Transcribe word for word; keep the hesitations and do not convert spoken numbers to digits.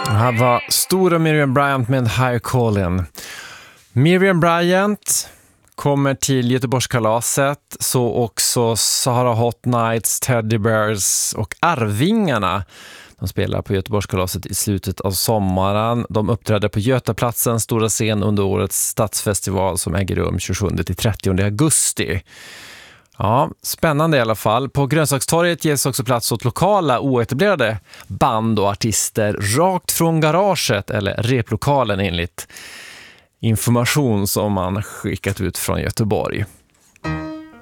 Det här var stora Miriam Bryant med Higher Callin'. Miriam Bryant kommer till Göteborgskalaset, så också Sahara Hot Nights, Teddy Bears och Arvingarna. De spelar på Göteborgskalaset i slutet av sommaren. De uppträdde på Götaplatsen, stora scen under årets stadsfestival som äger rum tjugosjunde till trettionde augusti. Ja, spännande i alla fall. På Grönsakstorget ges också plats åt lokala oetablerade band och artister rakt från garaget eller replokalen enligt information som man skickat ut från Göteborg.